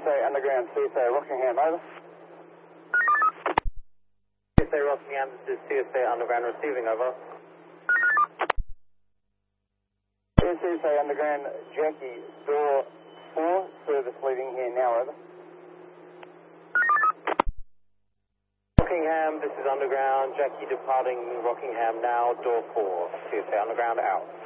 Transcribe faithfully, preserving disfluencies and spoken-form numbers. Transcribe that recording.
S A Underground, C S A Rockingham, over. C S A Rockingham, this is C S A Underground receiving, over. C S A Underground, Jackie, door four, service leaving here now, over. Rockingham, this is Underground, Jackie departing Rockingham now, door four, C S A Underground out.